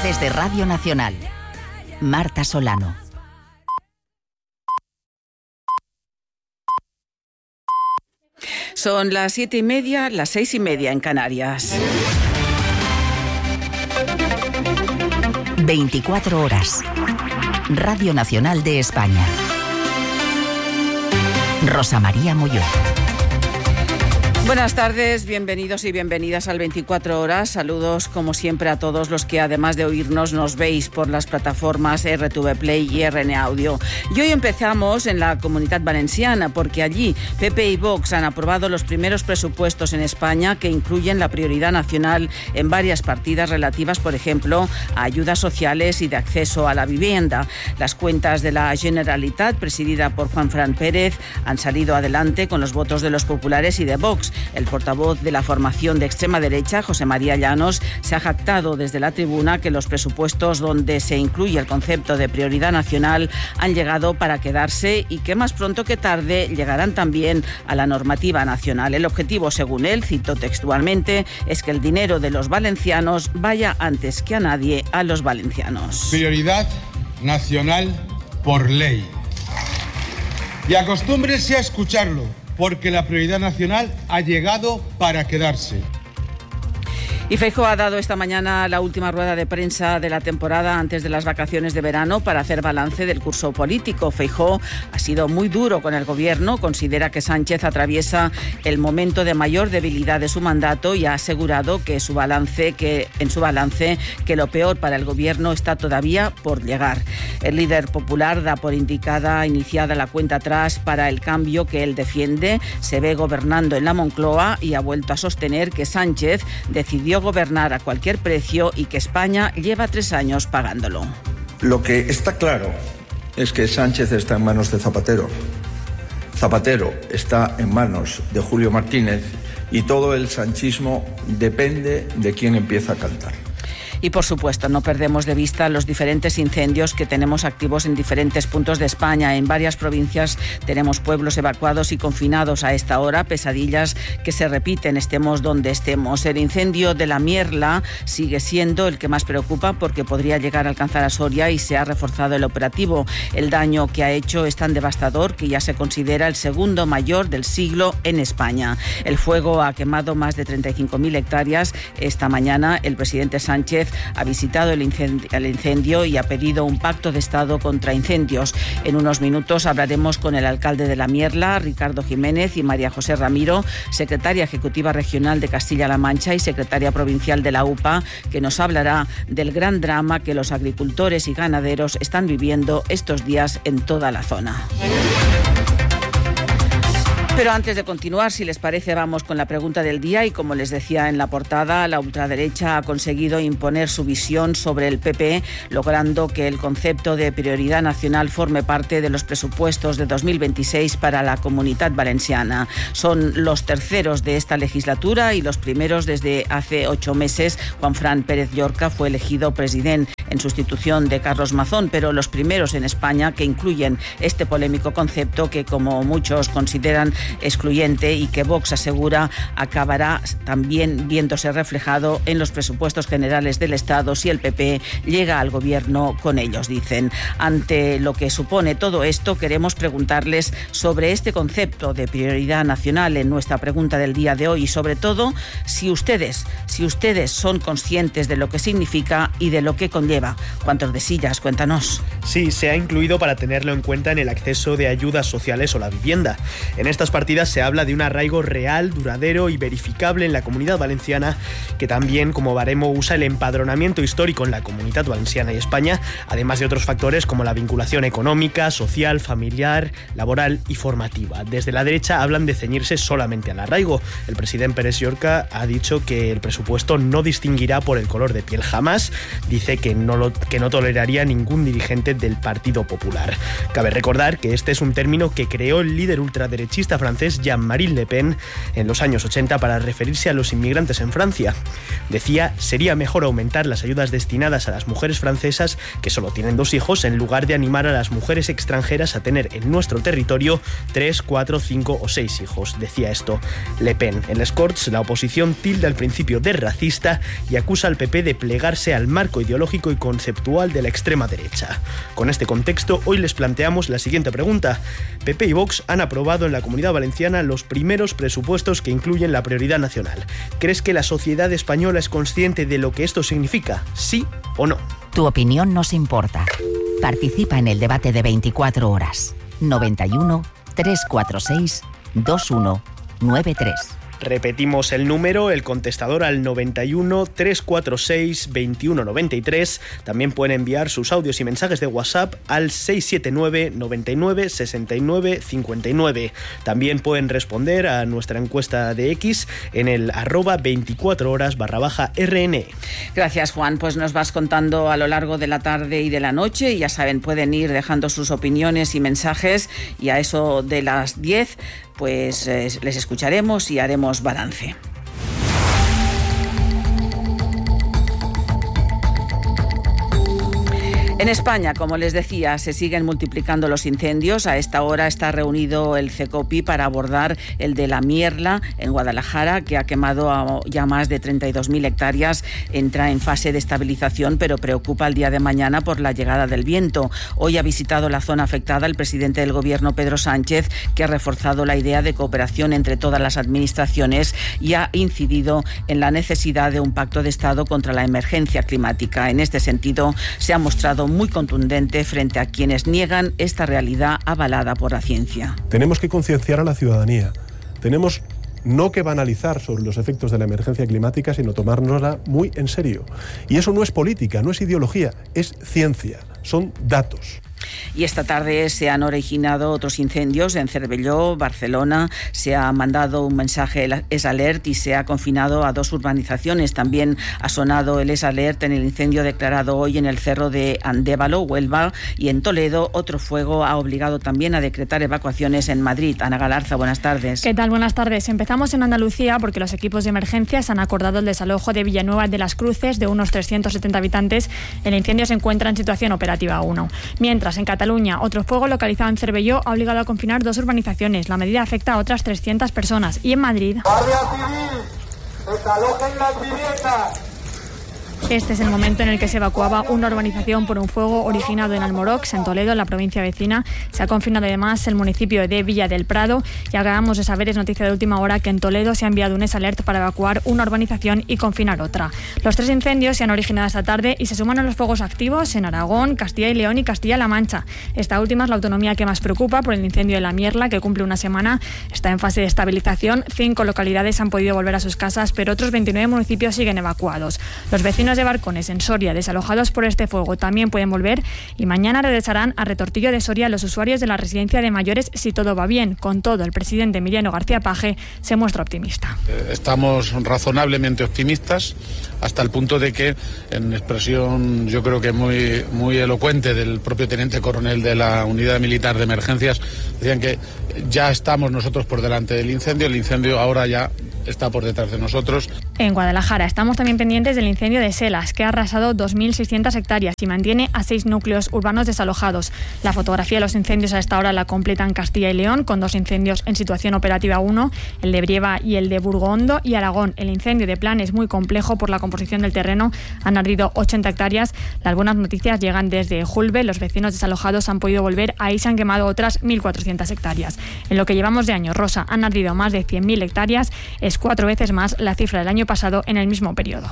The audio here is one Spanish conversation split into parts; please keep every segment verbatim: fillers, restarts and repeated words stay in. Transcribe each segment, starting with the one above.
Desde Radio Nacional, Marta Solano. Son las siete y media, las seis y media en Canarias. veinticuatro horas. Radio Nacional de España. Rosa María Molló. Buenas tardes, bienvenidos y bienvenidas al veinticuatro horas. Saludos como siempre a todos los que además de oírnos nos veis por las plataformas R T V Play y R N Audio. Y hoy empezamos en la Comunitat Valenciana porque allí P P y Vox han aprobado los primeros presupuestos en España que incluyen la prioridad nacional en varias partidas relativas, por ejemplo, a ayudas sociales y de acceso a la vivienda. Las cuentas de la Generalitat, presidida por Juanfran Pérez, han salido adelante con los votos de los populares y de Vox. El portavoz de la formación de extrema derecha, José María Llanos, se ha jactado desde la tribuna que los presupuestos donde se incluye el concepto de prioridad nacional han llegado para quedarse y que más pronto que tarde llegarán también a la normativa nacional. El objetivo, según él, cito textualmente, es que el dinero de los valencianos vaya antes que a nadie a los valencianos. Prioridad nacional por ley. Y acostúmbrese a escucharlo, porque la prioridad nacional ha llegado para quedarse. Y Feijóo ha dado esta mañana la última rueda de prensa de la temporada antes de las vacaciones de verano para hacer balance del curso político. Feijóo ha sido muy duro con el gobierno, considera que Sánchez atraviesa el momento de mayor debilidad de su mandato y ha asegurado que su balance, que en su balance que lo peor para el gobierno está todavía por llegar. El líder popular da por indicada iniciada la cuenta atrás para el cambio que él defiende. Se ve gobernando en la Moncloa y ha vuelto a sostener que Sánchez decidió gobernar a cualquier precio y que España lleva tres años pagándolo. Lo que está claro es que Sánchez está en manos de Zapatero. Zapatero está en manos de Julio Martínez y todo el sanchismo depende de quién empieza a cantar. Y, por supuesto, no perdemos de vista los diferentes incendios que tenemos activos en diferentes puntos de España. En varias provincias tenemos pueblos evacuados y confinados a esta hora, pesadillas que se repiten, estemos donde estemos. El incendio de la Mierla sigue siendo el que más preocupa porque podría llegar a alcanzar a Soria y se ha reforzado el operativo. El daño que ha hecho es tan devastador que ya se considera el segundo mayor del siglo en España. El fuego ha quemado más de treinta y cinco mil hectáreas. Esta mañana el presidente Sánchez ha visitado el incendio, el incendio y ha pedido un pacto de Estado contra incendios. En unos minutos hablaremos con el alcalde de La Mierla, Ricardo Jiménez, y María José Ramiro, secretaria ejecutiva regional de Castilla-La Mancha y secretaria provincial de la U P A, que nos hablará del gran drama que los agricultores y ganaderos están viviendo estos días en toda la zona. Pero antes de continuar, si les parece, vamos con la pregunta del día y, como les decía en la portada, la ultraderecha ha conseguido imponer su visión sobre el P P, logrando que el concepto de prioridad nacional forme parte de los presupuestos de dos mil veintiséis para la Comunitat Valenciana. Son los terceros de esta legislatura y los primeros desde hace ocho meses. Juanfran Pérez Llorca fue elegido presidente en sustitución de Carlos Mazón, pero los primeros en España que incluyen este polémico concepto que, como muchos consideran excluyente y que Vox asegura acabará también viéndose reflejado en los presupuestos generales del Estado si el P P llega al gobierno con ellos, dicen. Ante lo que supone todo esto, queremos preguntarles sobre este concepto de prioridad nacional en nuestra pregunta del día de hoy y, sobre todo, si ustedes, si ustedes son conscientes de lo que significa y de lo que conlleva. ¿Cuántos de sillas? Cuéntanos. Sí, se ha incluido para tenerlo en cuenta en el acceso de ayudas sociales o la vivienda. En estas partidas se habla de un arraigo real, duradero y verificable en la Comunidad Valenciana, que también como baremo usa el empadronamiento histórico en la Comunidad Valenciana y España, además de otros factores como la vinculación económica, social, familiar, laboral y formativa. Desde la derecha hablan de ceñirse solamente al arraigo. El presidente Pérez Llorca ha dicho que el presupuesto no distinguirá por el color de piel jamás. Dice que no, lo, que no toleraría ningún dirigente del Partido Popular. Cabe recordar que este es un término que creó el líder ultraderechista francés Jean-Marie Le Pen en los años ochenta para referirse a los inmigrantes en Francia. Decía, sería mejor aumentar las ayudas destinadas a las mujeres francesas que solo tienen dos hijos en lugar de animar a las mujeres extranjeras a tener en nuestro territorio tres, cuatro, cinco o seis hijos. Decía esto Le Pen. En les Corts, la oposición tilda al principio de racista y acusa al P P de plegarse al marco ideológico y conceptual de la extrema derecha. Con este contexto, hoy les planteamos la siguiente pregunta. P P y Vox han aprobado en la Comunidad Valenciana los primeros presupuestos que incluyen la prioridad nacional. ¿Crees que la sociedad española es consciente de lo que esto significa? ¿Sí o no? Tu opinión nos importa. Participa en el debate de veinticuatro horas. noventa y uno, trescientos cuarenta y seis, veintiuno noventa y tres. Repetimos el número, el contestador al noventa y uno, trescientos cuarenta y seis, veintiuno noventa y tres. También pueden enviar sus audios y mensajes de WhatsApp al seiscientos setenta y nueve, noventa y nueve, sesenta y nueve, cincuenta y nueve. También pueden responder a nuestra encuesta de X en el arroba veinticuatro horas barra baja R N. Gracias, Juan. Pues nos vas contando a lo largo de la tarde y de la noche, y ya saben, pueden ir dejando sus opiniones y mensajes, y a eso de las diez pues eh, les escucharemos y haremos balance. En España, como les decía, se siguen multiplicando los incendios. A esta hora está reunido el CECOPI para abordar el de La Mierla, en Guadalajara, que ha quemado a ya más de treinta y dos mil hectáreas. Entra en fase de estabilización, pero preocupa el día de mañana por la llegada del viento. Hoy ha visitado la zona afectada el presidente del Gobierno, Pedro Sánchez, que ha reforzado la idea de cooperación entre todas las administraciones y ha incidido en la necesidad de un pacto de Estado contra la emergencia climática. En este sentido, se ha mostrado muy contundente frente a quienes niegan esta realidad avalada por la ciencia. Tenemos que concienciar a la ciudadanía. Tenemos no que banalizar sobre los efectos de la emergencia climática, sino tomárnosla muy en serio. Y eso no es política, no es ideología, es ciencia, son datos. Y esta tarde se han originado otros incendios en Cervelló, Barcelona. Se ha mandado un mensaje Es Alert y se ha confinado a dos urbanizaciones. También ha sonado el Es Alert en el incendio declarado hoy en el cerro de Andévalo, Huelva, y en Toledo otro fuego ha obligado también a decretar evacuaciones en Madrid. Ana Galarza, buenas tardes. ¿Qué tal? Buenas tardes. Empezamos en Andalucía porque los equipos de emergencias han acordado el desalojo de Villanueva de las Cruces de unos trescientos setenta habitantes. El incendio se encuentra en situación operativa uno. Mientras, en Cataluña, otro fuego localizado en Cervelló ha obligado a confinar dos urbanizaciones. La medida afecta a otras trescientas personas. Y en Madrid... ¡Guardia Civil! ¡Desalojen las viviendas! Este es el momento en el que se evacuaba una urbanización por un fuego originado en Almorox, en Toledo, en la provincia vecina. Se ha confinado además el municipio de Villa del Prado y acabamos de saber, es noticia de última hora, que en Toledo se ha enviado un S-Alert para evacuar una urbanización y confinar otra. Los tres incendios se han originado esta tarde y se suman a los fuegos activos en Aragón, Castilla y León y Castilla-La Mancha. Esta última es la autonomía que más preocupa por el incendio de La Mierla, que cumple una semana. Está en fase de estabilización. Cinco localidades han podido volver a sus casas, pero otros veintinueve municipios siguen evacuados. Los vecinos de Barcones, en Soria, desalojados por este fuego, también pueden volver, y mañana regresarán a Retortillo de Soria los usuarios de la residencia de mayores si todo va bien. Con todo, el presidente Emiliano García Paje se muestra optimista. Estamos razonablemente optimistas, hasta el punto de que, en expresión yo creo que muy, muy elocuente del propio teniente coronel de la Unidad Militar de Emergencias, decían que ya estamos nosotros por delante del incendio, el incendio ahora ya está por detrás de nosotros. En Guadalajara estamos también pendientes del incendio de Selas, que ha arrasado dos mil seiscientas hectáreas y mantiene a seis núcleos urbanos desalojados. La fotografía de los incendios a esta hora la completan Castilla y León, con dos incendios en situación operativa uno, el de Brieva y el de Burgondo, y Aragón. El incendio de Plan es muy complejo por la composición del terreno. Han ardido ochenta hectáreas. Las buenas noticias llegan desde Julbe. Los vecinos desalojados han podido volver. Ahí se han quemado otras mil cuatrocientas hectáreas. En lo que llevamos de año, Rosa, han ardido más de cien mil hectáreas. Es cuatro veces más la cifra del año pasado en el mismo periodo.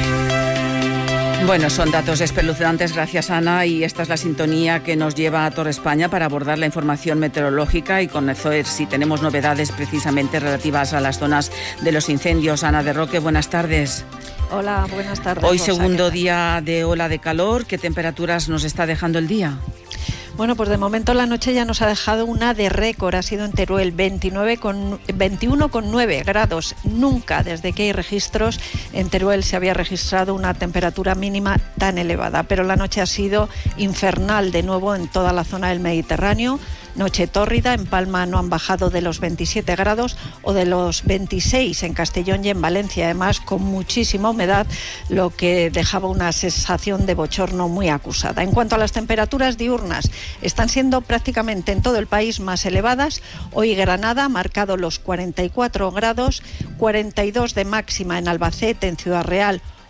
Bueno, son datos espeluznantes, gracias Ana, y esta es la sintonía que nos lleva a Torre España para abordar la información meteorológica y conocer si tenemos novedades precisamente relativas a las zonas de los incendios. Ana de Roque, buenas tardes. Hola, buenas tardes. Hoy Rosa, segundo día de ola de calor. ¿Qué temperaturas nos está dejando el día? Bueno, pues de momento la noche ya nos ha dejado una de récord, ha sido en Teruel, veintinueve con, veintiuno coma nueve grados. Nunca desde que hay registros en Teruel se había registrado una temperatura mínima tan elevada, pero la noche ha sido infernal de nuevo en toda la zona del Mediterráneo. Noche tórrida, en Palma no han bajado de los veintisiete grados o de los veintiséis en Castellón y en Valencia, además con muchísima humedad, lo que dejaba una sensación de bochorno muy acusada. En cuanto a las temperaturas diurnas, están siendo prácticamente en todo el país más elevadas. Hoy Granada ha marcado los cuarenta y cuatro grados, cuarenta y dos de máxima en Albacete, en Ciudad Real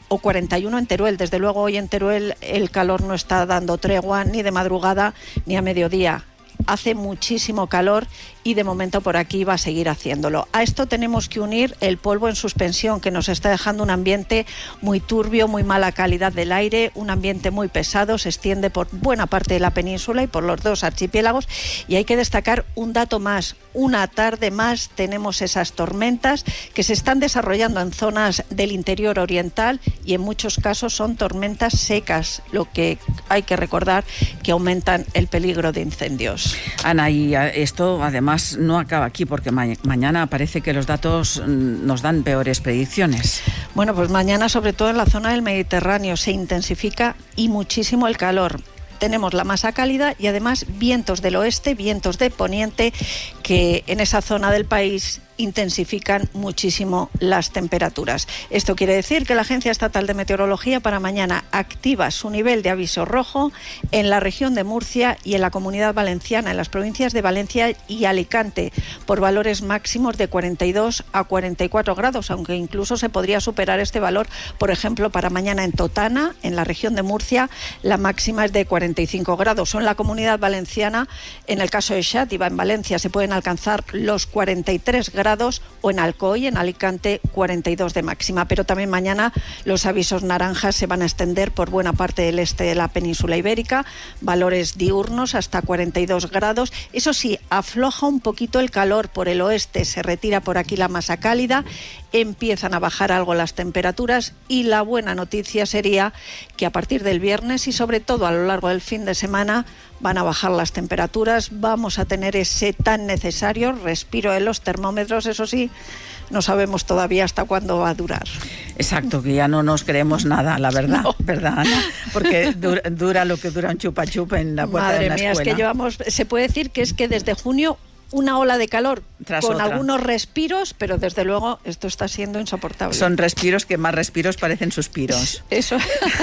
o cuarenta y uno en Teruel. Desde luego hoy en Teruel el calor no está dando tregua ni de madrugada ni a mediodía. Hace muchísimo calor y de momento por aquí va a seguir haciéndolo. A esto tenemos que unir el polvo en suspensión, que nos está dejando un ambiente muy turbio, muy mala calidad del aire, un ambiente muy pesado, se extiende por buena parte de la península y por los dos archipiélagos. Y hay que destacar un dato más: una tarde más tenemos esas tormentas que se están desarrollando en zonas del interior oriental y en muchos casos son tormentas secas, lo que hay que recordar que aumentan el peligro de incendios. Ana, y esto además no acaba aquí, porque ma- mañana parece que los datos nos dan peores predicciones. Bueno, pues mañana, sobre todo en la zona del Mediterráneo, se intensifica y muchísimo el calor. Tenemos la masa cálida y además vientos del oeste, vientos de poniente, que en esa zona del país intensifican muchísimo las temperaturas. Esto quiere decir que la Agencia Estatal de Meteorología para mañana activa su nivel de aviso rojo en la región de Murcia y en la Comunidad Valenciana, en las provincias de Valencia y Alicante, por valores máximos de cuarenta y dos a cuarenta y cuatro grados, aunque incluso se podría superar este valor, por ejemplo, para mañana en Totana, en la región de Murcia, la máxima es de cuarenta y cinco grados. O en la Comunidad Valenciana, en el caso de Xàtiva, en Valencia, se pueden alcanzar los cuarenta y tres grados, o en Alcoy, en Alicante, cuarenta y dos de máxima. Pero también mañana los avisos naranjas se van a extender por buena parte del este de la península ibérica, valores diurnos hasta cuarenta y dos grados. Eso sí, afloja un poquito el calor por el oeste, se retira por aquí la masa cálida, empiezan a bajar algo las temperaturas y la buena noticia sería que a partir del viernes y sobre todo a lo largo del fin de semana van a bajar las temperaturas, vamos a tener ese tan necesario respiro de los termómetros. Eso sí, no sabemos todavía hasta cuándo va a durar. Exacto, que ya no nos creemos nada, la verdad, no. ¿Verdad, Ana? Porque dura, dura lo que dura un chupa chupa en la puerta Madre de la mía, escuela. Es que llevamos, se puede decir que es que desde junio una ola de calor tras con otra. Algunos respiros, pero desde luego esto está siendo insoportable. Son respiros que más respiros parecen suspiros. Eso.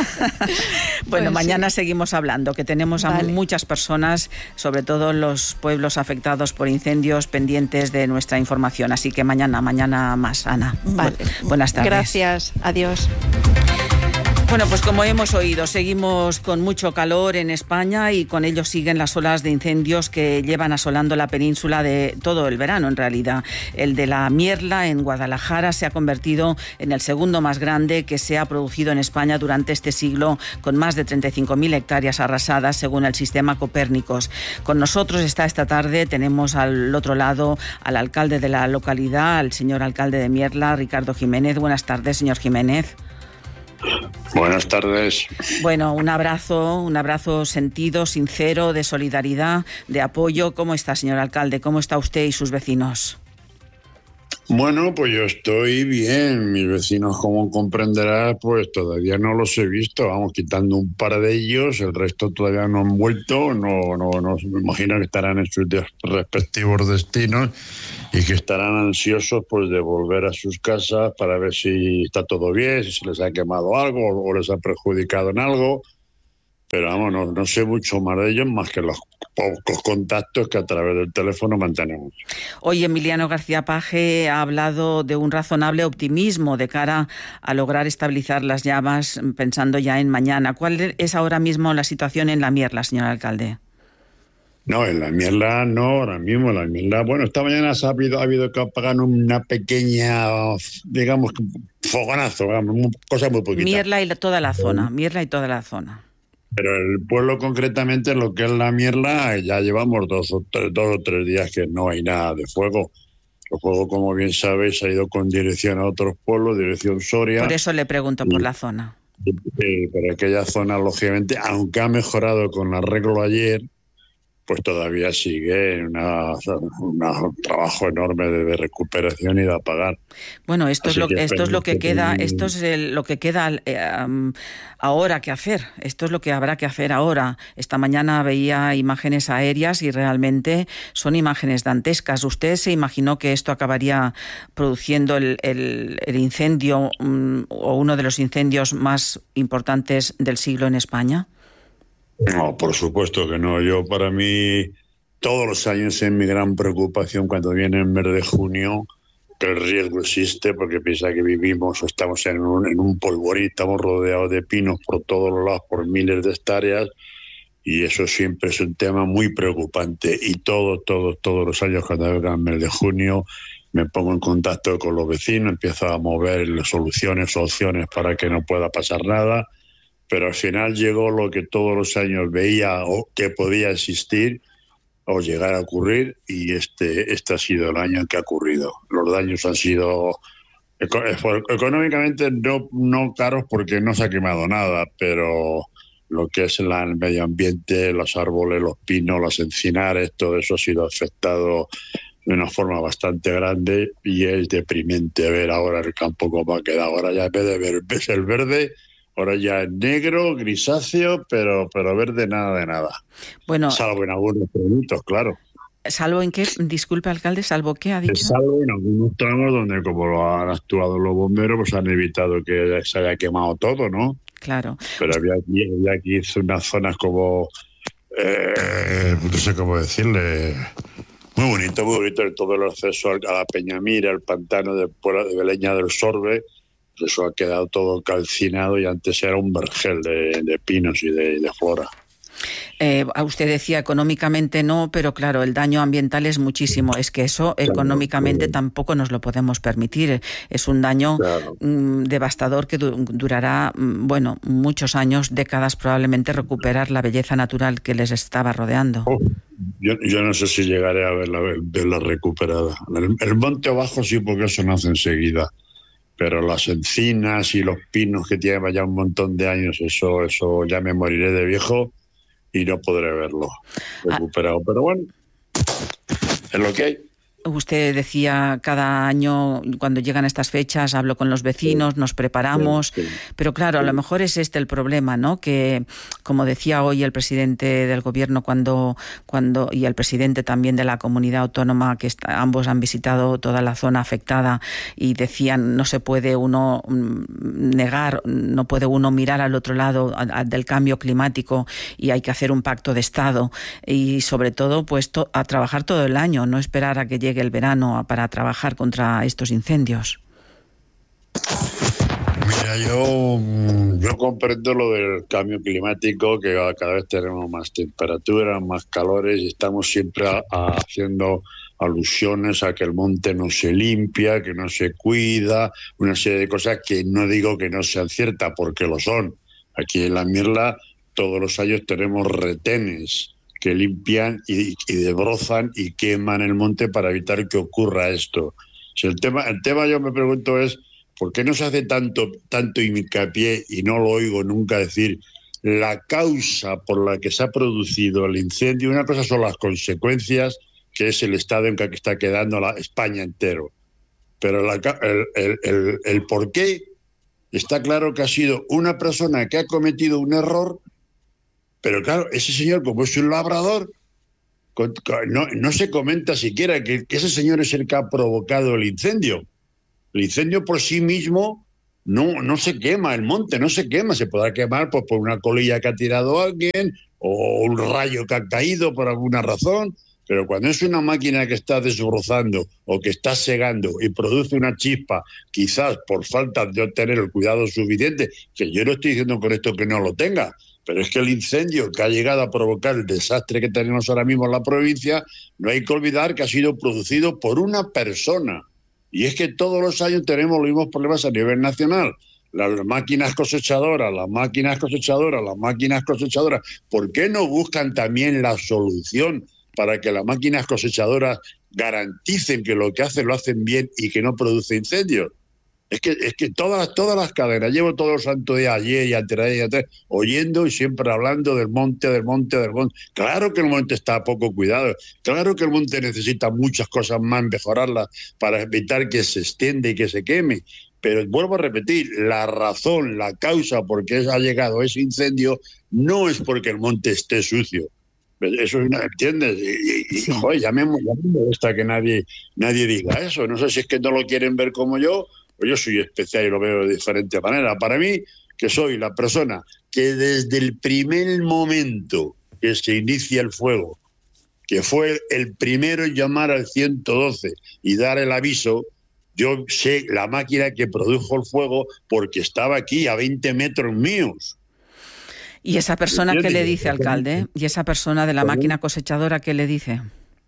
Bueno, pues mañana sí. seguimos hablando, que tenemos a vale. muchas personas, sobre todo los pueblos afectados por incendios, pendientes de nuestra información. Así que mañana, mañana más, Ana. Vale. Bu- buenas tardes. Gracias. Adiós. Bueno, pues como hemos oído, seguimos con mucho calor en España y con ello siguen las olas de incendios que llevan asolando la península de todo el verano, en realidad. El de la Mierla, en Guadalajara, se ha convertido en el segundo más grande que se ha producido en España durante este siglo, con más de treinta y cinco mil hectáreas arrasadas, según el sistema Copérnicos. Con nosotros está esta tarde, tenemos al otro lado al alcalde de la localidad, al señor alcalde de Mierla, Ricardo Jiménez. Buenas tardes, señor Jiménez. Buenas tardes. Bueno, un abrazo, un abrazo sentido, sincero, de solidaridad, de apoyo. ¿Cómo está, señor alcalde? ¿Cómo está usted y sus vecinos? Bueno, pues yo estoy bien. Mis vecinos, como comprenderás, pues todavía no los he visto. Vamos, quitando un par de ellos, el resto todavía no han vuelto. No, no, no me imagino que estarán en sus respectivos destinos y que estarán ansiosos, pues, de volver a sus casas para ver si está todo bien, si se les ha quemado algo o les ha perjudicado en algo. Pero vamos, no, no sé mucho más de ellos, más que los pocos contactos que a través del teléfono mantenemos. Hoy Emiliano García Paje ha hablado de un razonable optimismo de cara a lograr estabilizar las llamas, pensando ya en mañana. ¿Cuál es ahora mismo la situación en la Mierla, señor alcalde? No, en la Mierla no, ahora mismo en la Mierla. Bueno, esta mañana ha habido, ha habido que apagar una pequeña, digamos, fogonazo, digamos, cosa muy poquita. Mierla y la, toda la zona, Mierla y toda la zona. Pero el pueblo concretamente, lo que es la Mierla, ya llevamos dos o, tres, dos o tres días que no hay nada de fuego. El fuego, como bien sabéis, ha ido con dirección a otros pueblos, dirección Soria. Por eso le pregunto por la zona. Sí, pero aquella zona, lógicamente, aunque ha mejorado con el arreglo ayer, pues todavía sigue en un trabajo enorme de, de recuperación y de apagar. Bueno, esto Así es lo que esto es lo que que queda, ten... esto es el, lo que queda eh, um, ahora que hacer. Esto es lo que habrá que hacer ahora. Esta mañana veía imágenes aéreas y realmente son imágenes dantescas. ¿Usted se imaginó que esto acabaría produciendo el, el, el incendio um, o uno de los incendios más importantes del siglo en España? No, por supuesto que no. Yo, para mí, todos los años es mi gran preocupación cuando viene el mes de junio, que el riesgo existe, porque piensa que vivimos o estamos en un, en un polvorín, estamos rodeados de pinos por todos los lados, por miles de hectáreas, y eso siempre es un tema muy preocupante. Y todos, todos, todos los años, cuando venga el mes de junio, me pongo en contacto con los vecinos, empiezo a mover soluciones, opciones para que no pueda pasar nada, pero al final llegó lo que todos los años veía o que podía existir o llegar a ocurrir, y este este ha sido el año en que ha ocurrido. Los daños han sido económicamente no, no caros porque no se ha quemado nada, pero lo que es la, el medio ambiente, los árboles, los pinos, los encinares, todo eso ha sido afectado de una forma bastante grande, y es deprimente ver ahora el campo como ha quedado. Ahora ya en vez de ver ves el verde, ahora ya es negro, grisáceo, pero pero verde nada de nada. Bueno, salvo en algunos productos, claro. ¿Salvo en qué? Disculpe, alcalde, ¿salvo qué ha dicho? Salvo en algunos tramos donde, como lo han actuado los bomberos, pues han evitado que se haya quemado todo, ¿no? Claro. Pero había aquí, había aquí unas zonas como, eh, no sé cómo decirle, muy bonito, muy bonito, todo el acceso a la Peñamira, el pantano de, de Beleña del Sorbe. Eso ha quedado todo calcinado, y antes era un vergel de, de pinos y de, de flora. Eh, usted decía económicamente no, pero claro, el daño ambiental es muchísimo. Es que eso claro, económicamente claro. tampoco nos lo podemos permitir. Es un daño claro. mmm, devastador que du- durará, mmm, bueno, muchos años, décadas probablemente, recuperar la belleza natural que les estaba rodeando. Oh, yo, yo no sé si llegaré a verla, verla recuperada. El, el monte abajo sí, porque eso nace enseguida. Pero las encinas y los pinos que tienen ya un montón de años, eso eso ya me moriré de viejo y no podré verlo recuperado. Ah. Pero bueno, es lo que hay. Usted decía, cada año, cuando llegan estas fechas, hablo con los vecinos, sí. nos preparamos, sí, sí. pero claro, sí. a lo mejor es este el problema, ¿no? Que, como decía hoy el presidente del gobierno cuando, cuando y el presidente también de la comunidad autónoma, que está, ambos han visitado toda la zona afectada, y decían, no se puede uno negar, no puede uno mirar al otro lado a, a, del cambio climático, y hay que hacer un pacto de Estado, y sobre todo, pues, to, a trabajar todo el año, no esperar a que llegue el verano para trabajar contra estos incendios. Mira, yo, yo comprendo lo del cambio climático, que cada vez tenemos más temperaturas, más calores, y estamos siempre a, a haciendo alusiones a que el monte no se limpia, que no se cuida, una serie de cosas que no digo que no sean ciertas, porque lo son. Aquí en la Mirla todos los años tenemos retenes que limpian y, y debrozan y queman el monte para evitar que ocurra esto. Si el tema, el tema yo me pregunto es, ¿por qué no se hace tanto, tanto hincapié, y no lo oigo nunca decir, la causa por la que se ha producido el incendio? Una cosa son las consecuencias, que es el estado en que está quedando la España entero. Pero la, el, el, el, el por qué está claro que ha sido una persona que ha cometido un error. Pero claro, ese señor, como es un labrador, no, no se comenta siquiera que, que ese señor es el que ha provocado el incendio. El incendio por sí mismo no, no se quema, el monte no se quema, se podrá quemar pues, por una colilla que ha tirado alguien o un rayo que ha caído por alguna razón, pero cuando es una máquina que está desbrozando o que está segando y produce una chispa, quizás por falta de obtener el cuidado suficiente, que yo no estoy diciendo con esto que no lo tenga, pero es que el incendio que ha llegado a provocar el desastre que tenemos ahora mismo en la provincia, no hay que olvidar que ha sido producido por una persona. Y es que todos los años tenemos los mismos problemas a nivel nacional. Las máquinas cosechadoras, las máquinas cosechadoras, las máquinas cosechadoras. ¿Por qué no buscan también la solución para que las máquinas cosechadoras garanticen que lo que hacen lo hacen bien y que no produce incendios? Es que, es que todas, todas las cadenas, llevo todo el santo día ayer y antes y antes, oyendo y siempre hablando del monte, del monte, del monte. Claro que el monte está poco cuidado, claro que el monte necesita muchas cosas más, mejorarlas para evitar que se extienda y que se queme. Pero vuelvo a repetir, la razón, la causa por qué ha llegado ese incendio no es porque el monte esté sucio. Eso es una, ¿entiendes? Y, y sí. joder, ya me, ya me molesta que nadie, nadie diga eso. No sé si es que no lo quieren ver como yo, yo soy especial y lo veo de diferente manera. Para mí, que soy la persona que desde el primer momento que se inicia el fuego, que fue el primero en llamar al ciento doce y dar el aviso, Yo sé la máquina que produjo el fuego porque estaba aquí a veinte metros míos. ¿Y esa persona qué le dice, alcalde? ¿Y esa persona de la máquina cosechadora qué le dice?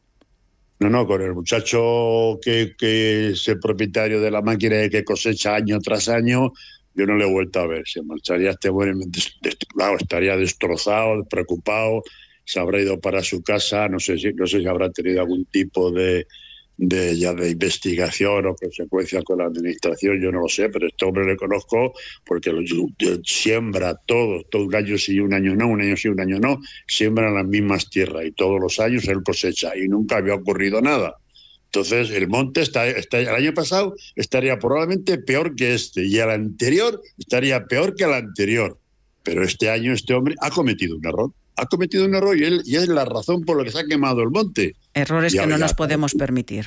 No, no, con el muchacho que, que es el propietario de la máquina y que cosecha año tras año, yo no le he vuelto a ver. Se marcharía este bueno, claro, estaría destrozado, preocupado, se habrá ido para su casa, no sé si, no sé si habrá tenido algún tipo de, de, ya de investigación o consecuencias con la administración, yo no lo sé, pero este hombre le conozco porque lo, siembra todo, todo un año sí, un año no, un año sí, un año no, siembra las mismas tierras y todos los años él cosecha y nunca había ocurrido nada. Entonces el monte está, está, el año pasado estaría probablemente peor que este y el anterior estaría peor que el anterior, pero este año este hombre ha cometido un error. Ha cometido un error y, él, y es la razón por la que se ha quemado el monte. Errores y que no ya, nos podemos permitir.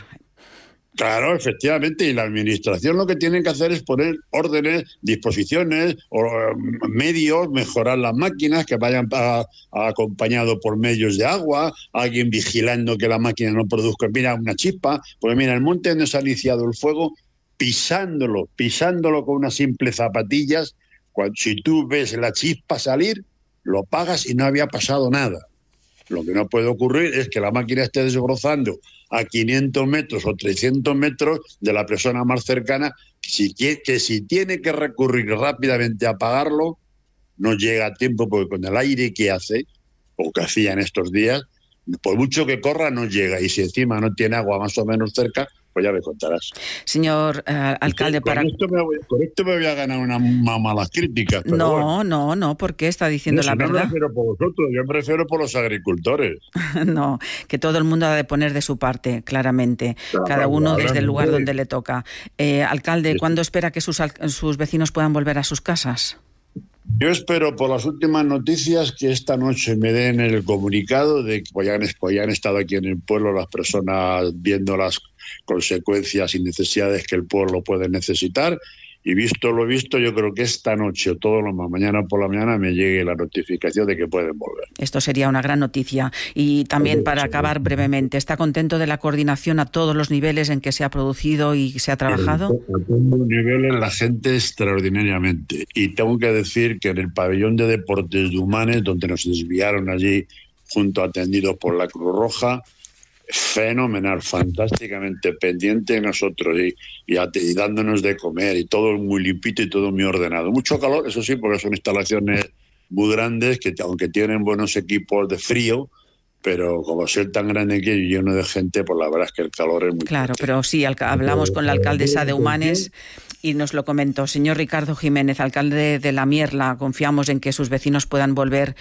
Claro, efectivamente, y la administración lo que tiene que hacer es poner órdenes, disposiciones, o, um, medios, mejorar las máquinas, que vayan a, a, acompañado por medios de agua, alguien vigilando que la máquina no produzca, mira, una chispa, porque mira, el monte donde se ha iniciado el fuego, pisándolo, pisándolo con unas simples zapatillas, cuando, si tú ves la chispa salir, lo pagas y no había pasado nada. Lo que no puede ocurrir es que la máquina esté desbrozando a quinientos metros o trescientos metros de la persona más cercana, si, que si tiene que recurrir rápidamente a apagarlo, no llega a tiempo, porque con el aire que hace, o que hacía en estos días, por mucho que corra no llega, y si encima no tiene agua más o menos cerca, pues ya me contarás. Señor uh, alcalde, con para... Esto me voy, con esto me voy a ganar una, una malas críticas. Pero no, bueno. no, no, porque está diciendo no, la si verdad. No me refiero por vosotros, yo me refiero por los agricultores. No, que todo el mundo ha de poner de su parte, claramente, claro, cada uno desde el lugar donde le toca. Eh, alcalde, ¿cuándo espera que sus, sus vecinos puedan volver a sus casas? Yo espero, por las últimas noticias, que esta noche me den el comunicado de que pues ya, han, pues ya han estado aquí en el pueblo las personas viendo las consecuencias y necesidades que el pueblo puede necesitar, y visto lo visto, yo creo que esta noche o todo lo más mañana por la mañana me llegue la notificación de que pueden volver. Esto sería una gran noticia. Y también, para acabar brevemente, ¿está contento de la coordinación a todos los niveles en que se ha producido y se ha trabajado? A todos los niveles la gente extraordinariamente. Y tengo que decir que en el pabellón de deportes de Humanes, donde nos desviaron allí junto atendidos por la Cruz Roja, fenomenal, fantásticamente pendiente de nosotros y, y, y dándonos de comer, y todo muy limpito y todo muy ordenado. Mucho calor, eso sí, porque son instalaciones muy grandes que, aunque tienen buenos equipos de frío, pero como ser tan grande que y lleno de gente, pues la verdad es que el calor es muy claro, fuerte. Pero sí, hablamos con la alcaldesa de Humanes y nos lo comentó. Señor Ricardo Jiménez, alcalde de La Mierla, confiamos en que sus vecinos puedan volver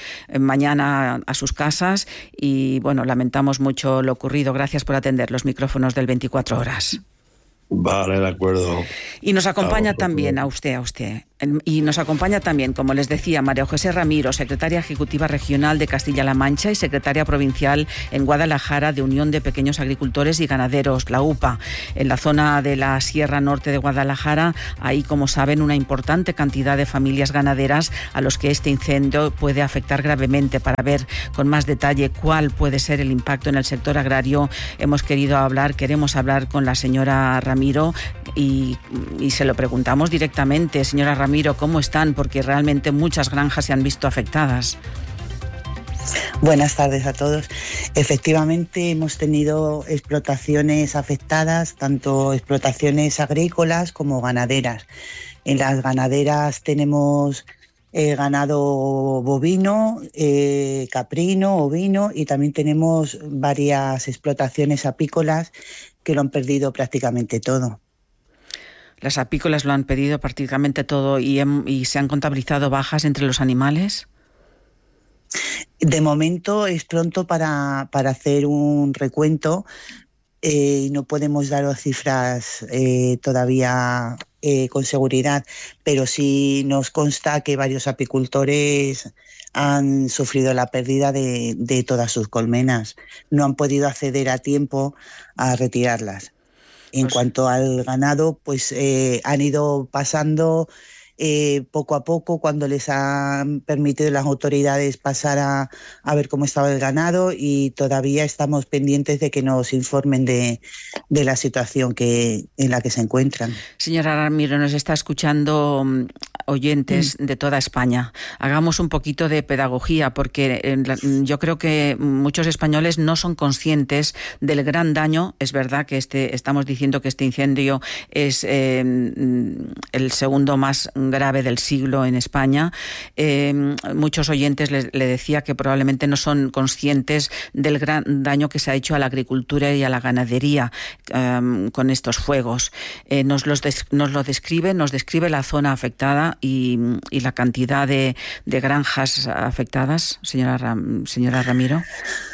mañana a sus casas y, bueno, lamentamos mucho lo ocurrido. Gracias por atender los micrófonos del veinticuatro horas. Vale, de acuerdo. Y nos acompaña también a usted, a usted. Y nos acompaña también, como les decía, María José Ramiro, secretaria ejecutiva regional de Castilla-La Mancha y secretaria provincial en Guadalajara de Unión de Pequeños Agricultores y Ganaderos, la U P A. En la zona de la Sierra Norte de Guadalajara hay, como saben, una importante cantidad de familias ganaderas a los que este incendio puede afectar gravemente. Para ver con más detalle cuál puede ser el impacto en el sector agrario, hemos querido hablar, queremos hablar con la señora Ramiro y, y se lo preguntamos directamente. Señora Ramiro, Ramiro, ¿cómo están? Porque realmente muchas granjas se han visto afectadas. Buenas tardes a todos. Efectivamente, hemos tenido explotaciones afectadas, tanto explotaciones agrícolas como ganaderas. En las ganaderas tenemos eh, ganado bovino, eh, caprino, ovino, y también tenemos varias explotaciones apícolas que lo han perdido prácticamente todo. Las apícolas lo han pedido prácticamente todo y, hem, y se han contabilizado bajas entre los animales. De momento es pronto para, para hacer un recuento y eh, no podemos daros cifras eh, todavía eh, con seguridad, pero sí nos consta que varios apicultores han sufrido la pérdida de, de todas sus colmenas. No han podido acceder a tiempo a retirarlas. En pues, cuanto al ganado, pues eh, han ido pasando eh, poco a poco, cuando les han permitido las autoridades pasar a, a ver cómo estaba el ganado, y todavía estamos pendientes de que nos informen de, de la situación que, en la que se encuentran. Señora Ramiro, nos está escuchando oyentes de toda España. Hagamos un poquito de pedagogía, porque yo creo que muchos españoles no son conscientes del gran daño. Es verdad que este, estamos diciendo que este incendio es eh, el segundo más grave del siglo en España. Eh, muchos oyentes le, le decía que probablemente no son conscientes del gran daño que se ha hecho a la agricultura y a la ganadería eh, con estos fuegos. Eh, nos, los des, nos lo describe, nos describe la zona afectada y, y la cantidad de, de granjas afectadas, señora, Ram, señora Ramiro.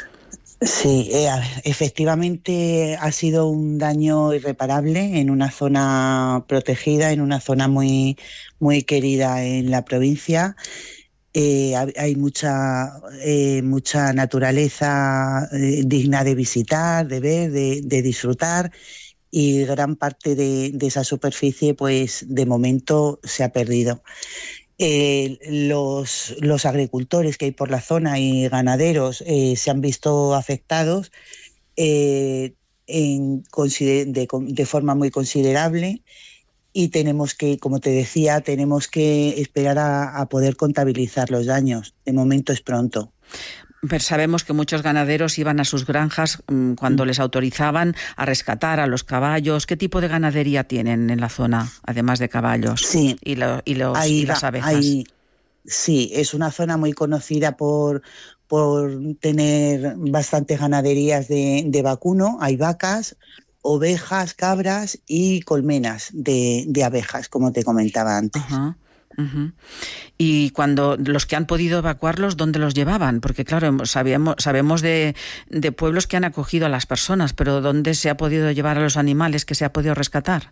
Sí, eh, efectivamente ha sido un daño irreparable en una zona protegida, en una zona muy, muy querida en la provincia. Eh, hay mucha, eh, mucha naturaleza eh, digna de visitar, de ver, de, de disfrutar, y gran parte de, de esa superficie, pues de momento se ha perdido. Eh, los, los agricultores que hay por la zona y ganaderos eh, se han visto afectados eh, en, de, de forma muy considerable, y tenemos que, como te decía, tenemos que esperar a, a poder contabilizar los daños. De momento es pronto. Pero sabemos que muchos ganaderos iban a sus granjas mmm, cuando les autorizaban a rescatar a los caballos. ¿Qué tipo de ganadería tienen en la zona, además de caballos? Sí, y, lo, y, los, ahí, y las abejas. Ahí, sí, es una zona muy conocida por, por tener bastantes ganaderías de, de vacuno. Hay vacas, ovejas, cabras y colmenas de, de abejas, como te comentaba antes. Uh-huh. Uh-huh. Y cuando los que han podido evacuarlos, ¿dónde los llevaban? Porque claro, sabemos, sabemos de, de pueblos que han acogido a las personas, pero ¿dónde se ha podido llevar a los animales que se ha podido rescatar?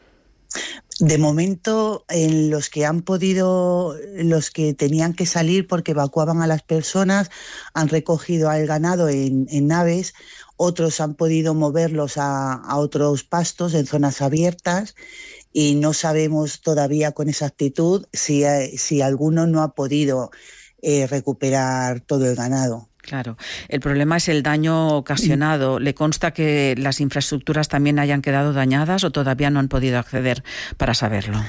De momento, en los que han podido, los que tenían que salir porque evacuaban a las personas, han recogido al ganado en, en naves. Otros han podido moverlos a, a otros pastos en zonas abiertas, y no sabemos todavía con exactitud si, si alguno no ha podido eh, recuperar todo el ganado. Claro, el problema es el daño ocasionado. ¿Le consta que las infraestructuras también hayan quedado dañadas o todavía no han podido acceder para saberlo?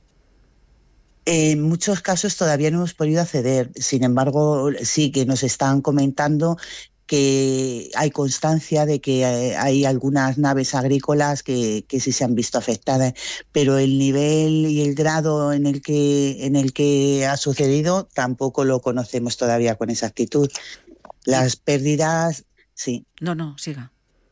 En muchos casos todavía no hemos podido acceder. Sin embargo, sí que nos están comentando que hay constancia de que hay algunas naves agrícolas que, que sí se han visto afectadas, pero el nivel y el grado en el que en el que ha sucedido tampoco lo conocemos todavía con exactitud. Las pérdidas, sí. No, no, siga.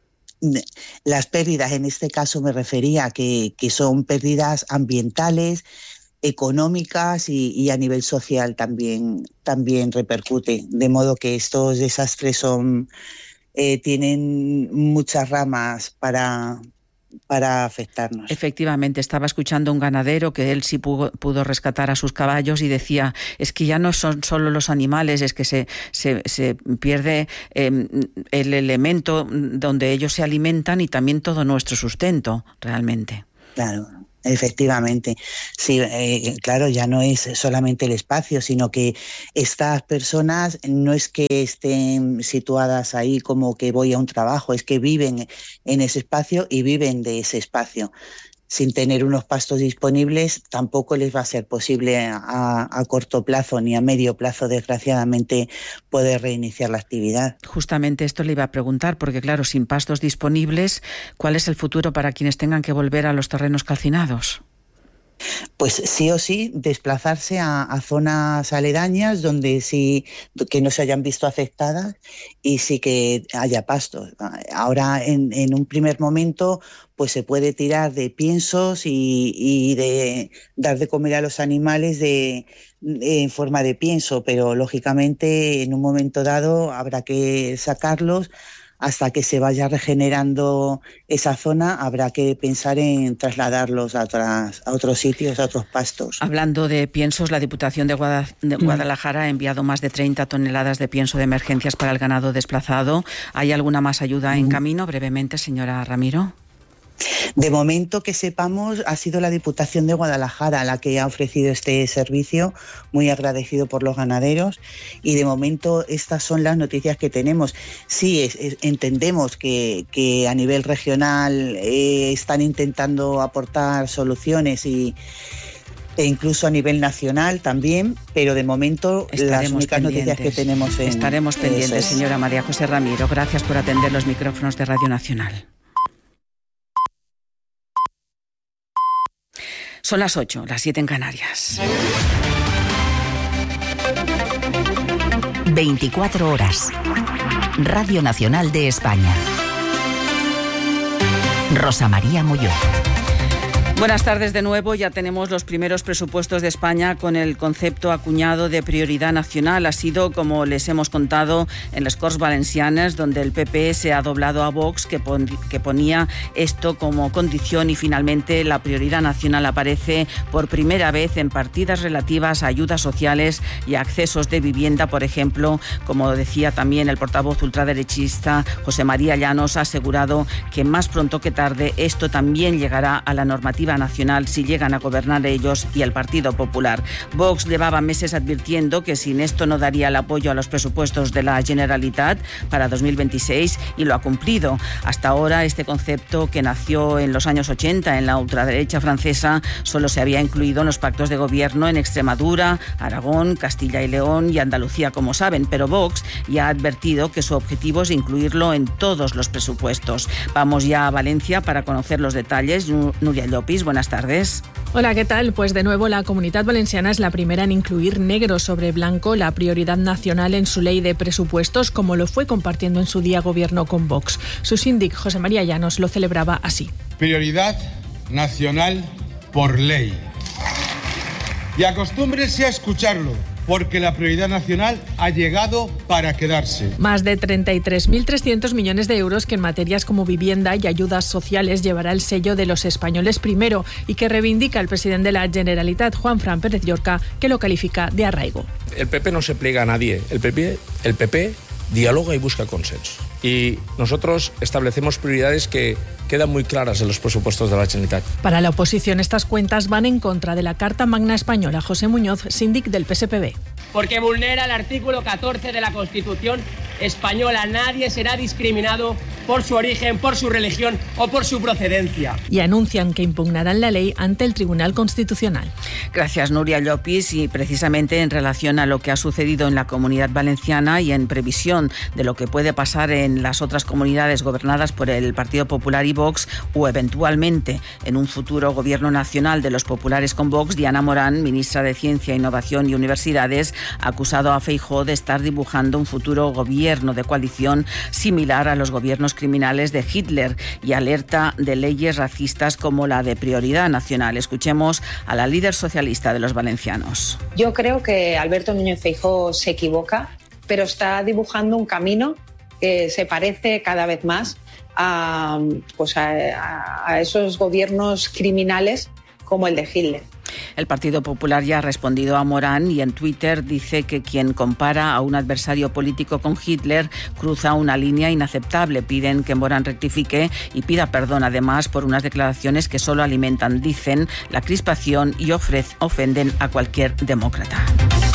Las pérdidas, en este caso me refería que, que son pérdidas ambientales, económicas y, y a nivel social también, también repercute, de modo que estos desastres son eh, tienen muchas ramas para, para afectarnos. Efectivamente, estaba escuchando a un ganadero que él sí pudo, pudo rescatar a sus caballos y decía, es que ya no son solo los animales, es que se, se, se pierde eh, el elemento donde ellos se alimentan y también todo nuestro sustento, realmente. Claro. Efectivamente, sí, eh, claro, ya no es solamente el espacio, sino que estas personas no es que estén situadas ahí como que voy a un trabajo, es que viven en ese espacio y viven de ese espacio. Sin tener unos pastos disponibles, tampoco les va a ser posible a, a corto plazo ni a medio plazo, desgraciadamente, poder reiniciar la actividad. Justamente esto le iba a preguntar, porque claro, sin pastos disponibles, ¿cuál es el futuro para quienes tengan que volver a los terrenos calcinados? Pues sí o sí desplazarse a, a zonas aledañas donde sí que no se hayan visto afectadas y sí que haya pastos. Ahora en, en un primer momento pues se puede tirar de piensos y, y de dar de comer a los animales de, de, en forma de pienso, pero lógicamente en un momento dado habrá que sacarlos. Hasta que se vaya regenerando esa zona, habrá que pensar en trasladarlos a, otras, a otros sitios, a otros pastos. Hablando de piensos, la Diputación de, Guada, de Guadalajara ha enviado más de treinta toneladas de pienso de emergencias para el ganado desplazado. ¿Hay alguna más ayuda en camino? Brevemente, señora Ramiro. De momento, que sepamos, ha sido la Diputación de Guadalajara la que ha ofrecido este servicio, muy agradecido por los ganaderos, y de momento estas son las noticias que tenemos. Sí, es, es, entendemos que, que a nivel regional eh, están intentando aportar soluciones y e incluso a nivel nacional también, pero de momento estaremos las únicas pendientes. Noticias que tenemos en... Estaremos pendientes, es. señora María José Ramiro. Gracias por atender los micrófonos de Radio Nacional. Son las ocho, las siete en Canarias. veinticuatro horas. Radio Nacional de España. Rosa María Molló. Buenas tardes de nuevo. Ya tenemos los primeros presupuestos de España con el concepto acuñado de prioridad nacional. Ha sido, como les hemos contado, en las Corts Valencianes, donde el P P se ha doblado a Vox, que, pon, que ponía esto como condición, y finalmente la prioridad nacional aparece por primera vez en partidas relativas a ayudas sociales y accesos de vivienda. Por ejemplo, como decía también el portavoz ultraderechista José María Llanos, ha asegurado que más pronto que tarde esto también llegará a la normativa nacional si llegan a gobernar ellos y el Partido Popular. Vox llevaba meses advirtiendo que sin esto no daría el apoyo a los presupuestos de la Generalitat para dos mil veintiséis, y lo ha cumplido. Hasta ahora este concepto, que nació en los años ochenta en la ultraderecha francesa, solo se había incluido en los pactos de gobierno en Extremadura, Aragón, Castilla y León y Andalucía, como saben, pero Vox ya ha advertido que su objetivo es incluirlo en todos los presupuestos. Vamos ya a Valencia para conocer los detalles. Núria Llopis, buenas tardes. Hola, ¿qué tal? Pues de nuevo la Comunidad Valenciana es la primera en incluir negro sobre blanco la prioridad nacional en su ley de presupuestos, como lo fue compartiendo en su día gobierno con Vox. Su síndic, José María Llanos, lo celebraba así. Prioridad nacional por ley. Y acostúmbrense a escucharlo, porque la prioridad nacional ha llegado para quedarse. Más de treinta y tres mil trescientos millones de euros que en materias como vivienda y ayudas sociales llevará el sello de los españoles primero, y que reivindica el presidente de la Generalitat, Juanfran Pérez Llorca, que lo califica de arraigo. El P P no se pliega a nadie. El P P, el P P dialoga y busca consenso. Y nosotros establecemos prioridades que quedan muy claras en los presupuestos de la Generalitat. Para la oposición, estas cuentas van en contra de la Carta Magna Española. José Muñoz, síndic del P S P B. Porque vulnera el artículo catorce de la Constitución española. Nadie será discriminado por su origen, por su religión o por su procedencia. Y anuncian que impugnarán la ley ante el Tribunal Constitucional. Gracias, Núria Llopis. Y precisamente en relación a lo que ha sucedido en la Comunidad Valenciana y en previsión de lo que puede pasar en las otras comunidades gobernadas por el Partido Popular y Vox, o eventualmente en un futuro gobierno nacional de los populares con Vox, Diana Morán, ministra de Ciencia, Innovación y Universidades, ha acusado a Feijóo de estar dibujando un futuro gobierno de coalición similar a los gobiernos criminales de Hitler, y alerta de leyes racistas como la de prioridad nacional. Escuchemos a la líder socialista de los valencianos. Yo creo que Alberto Núñez Feijóo se equivoca, pero está dibujando un camino que se parece cada vez más a, pues a, a esos gobiernos criminales como el de Hitler. El Partido Popular ya ha respondido a Morán y en Twitter dice que quien compara a un adversario político con Hitler cruza una línea inaceptable. Piden que Morán rectifique y pida perdón, además, por unas declaraciones que solo alimentan, dicen, la crispación y ofenden a cualquier demócrata.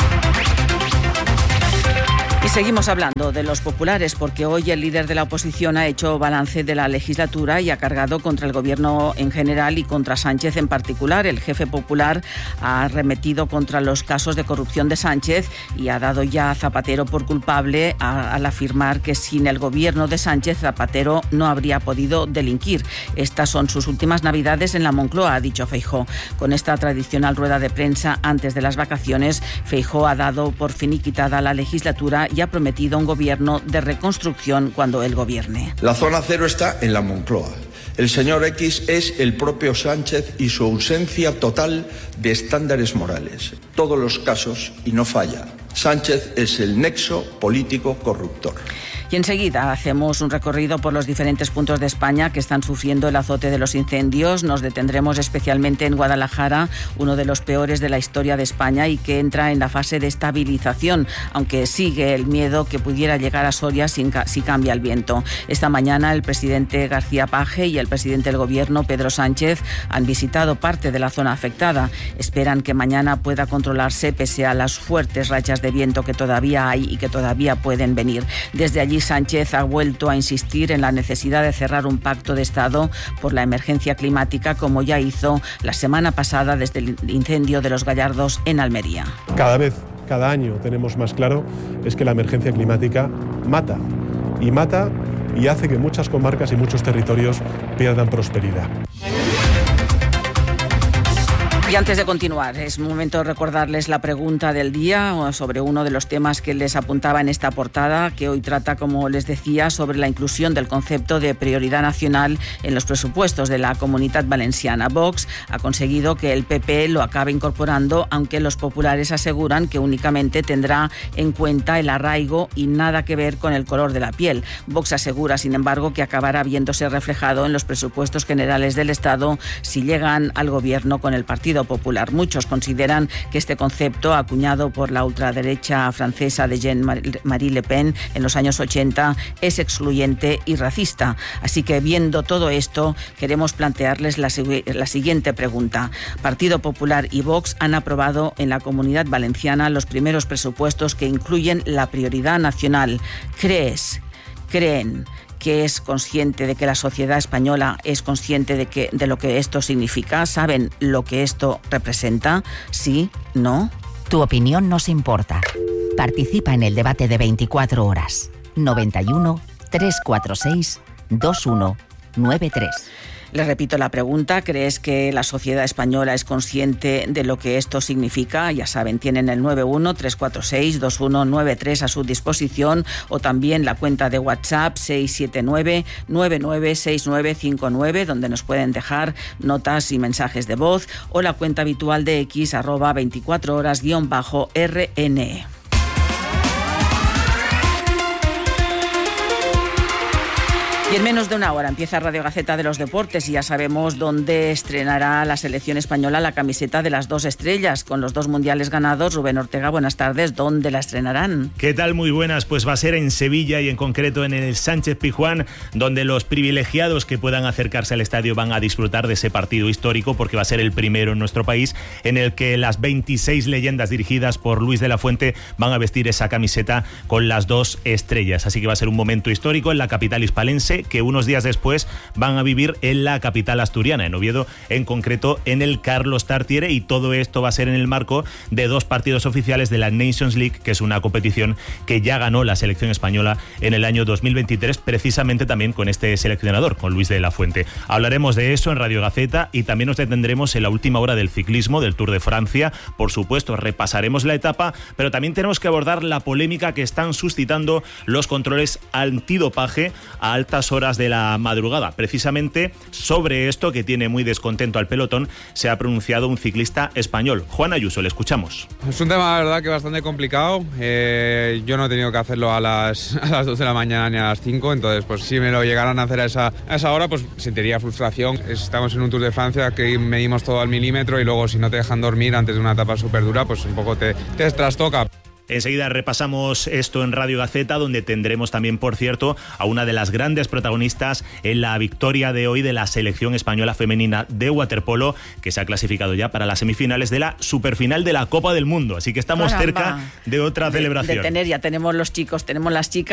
Y seguimos hablando de los populares, porque hoy el líder de la oposición ha hecho balance de la legislatura y ha cargado contra el gobierno en general y contra Sánchez en particular. El jefe popular ha arremetido contra los casos de corrupción de Sánchez y ha dado ya a Zapatero por culpable a, al afirmar que sin el gobierno de Sánchez, Zapatero no habría podido delinquir. Estas son sus últimas navidades en la Moncloa, ha dicho Feijóo. Con esta tradicional rueda de prensa antes de las vacaciones, Feijóo ha dado por finiquitada la legislatura y ha prometido un gobierno de reconstrucción cuando él gobierne. La zona cero está en la Moncloa. El señor X es el propio Sánchez y su ausencia total de estándares morales. Todos los casos, y no falla, Sánchez es el nexo político corruptor. Y enseguida hacemos un recorrido por los diferentes puntos de España que están sufriendo el azote de los incendios. Nos detendremos especialmente en Guadalajara, uno de los peores de la historia de España y que entra en la fase de estabilización, aunque sigue el miedo que pudiera llegar a Soria si, si cambia el viento. Esta mañana el presidente García Page y el presidente del Gobierno, Pedro Sánchez, han visitado parte de la zona afectada. Esperan que mañana pueda controlarse pese a las fuertes rachas de viento que todavía hay y que todavía pueden venir. Desde allí Sánchez ha vuelto a insistir en la necesidad de cerrar un pacto de Estado por la emergencia climática, como ya hizo la semana pasada desde el incendio de los Gallardos en Almería. Cada vez, cada año tenemos más claro es que la emergencia climática mata y mata y hace que muchas comarcas y muchos territorios pierdan prosperidad. Y antes de continuar, es momento de recordarles la pregunta del día sobre uno de los temas que les apuntaba en esta portada, que hoy trata, como les decía, sobre la inclusión del concepto de prioridad nacional en los presupuestos de la Comunitat Valenciana. Vox ha conseguido que el P P lo acabe incorporando, aunque los populares aseguran que únicamente tendrá en cuenta el arraigo y nada que ver con el color de la piel. Vox asegura, sin embargo, que acabará viéndose reflejado en los presupuestos generales del Estado si llegan al gobierno con el Partido Popular. Muchos consideran que este concepto, acuñado por la ultraderecha francesa de Jean-Marie Le Pen en los años ochenta, es excluyente y racista. Así que, viendo todo esto, queremos plantearles la, la siguiente pregunta. Partido Popular y Vox han aprobado en la Comunidad Valenciana los primeros presupuestos que incluyen la prioridad nacional. ¿Crees, creen que es consciente de que la sociedad española es consciente de que de lo que esto significa? ¿Saben lo que esto representa? ¿Sí? ¿No? Tu opinión nos importa. Participa en el debate de veinticuatro horas. noventa y uno, trescientos cuarenta y seis, veintiuno noventa y tres. Les repito la pregunta. ¿Crees que la sociedad española es consciente de lo que esto significa? Ya saben, tienen el nueve uno, tres cuatro seis, dos uno nueve tres a su disposición, o también la cuenta de WhatsApp seis siete nueve, nueve nueve seis nueve cinco nueve, donde nos pueden dejar notas y mensajes de voz, o la cuenta habitual de X, arroba veinticuatro horas guión bajo R N. Y en menos de una hora empieza Radio Gaceta de los Deportes y ya sabemos dónde estrenará la selección española la camiseta de las dos estrellas. Con los dos mundiales ganados, Rubén Ortega, buenas tardes. ¿Dónde la estrenarán? ¿Qué tal? Muy buenas. Pues va a ser en Sevilla y en concreto en el Sánchez Pizjuán, donde los privilegiados que puedan acercarse al estadio van a disfrutar de ese partido histórico, porque va a ser el primero en nuestro país en el que las veintiséis leyendas dirigidas por Luis de la Fuente van a vestir esa camiseta con las dos estrellas. Así que va a ser un momento histórico en la capital hispalense, que unos días después van a vivir en la capital asturiana, en Oviedo, en concreto en el Carlos Tartiere, y todo esto va a ser en el marco de dos partidos oficiales de la Nations League, que es una competición que ya ganó la selección española en el año dos mil veintitrés, precisamente también con este seleccionador, con Luis de la Fuente. Hablaremos de eso en Radio Gaceta y también nos detendremos en la última hora del ciclismo, del Tour de Francia. Por supuesto, repasaremos la etapa, pero también tenemos que abordar la polémica que están suscitando los controles antidopaje a altas horas de la madrugada. Precisamente sobre esto, que tiene muy descontento al pelotón, se ha pronunciado un ciclista español. Juan Ayuso, le escuchamos. Es un tema, la verdad, que bastante complicado. Eh, yo no he tenido que hacerlo a las, a las dos de la mañana ni a las cinco, entonces pues si me lo llegaran a hacer a esa, a esa hora, pues sentiría frustración. Estamos en un Tour de Francia que medimos todo al milímetro y luego si no te dejan dormir antes de una etapa súper dura, pues un poco te, te trastoca. Enseguida repasamos esto en Radio Gaceta, donde tendremos también, por cierto, a una de las grandes protagonistas en la victoria de hoy de la selección española femenina de waterpolo, que se ha clasificado ya para las semifinales de la superfinal de la Copa del Mundo. Así que estamos Caramba. cerca de otra de, celebración. De tener, ya tenemos los chicos, tenemos las chicas.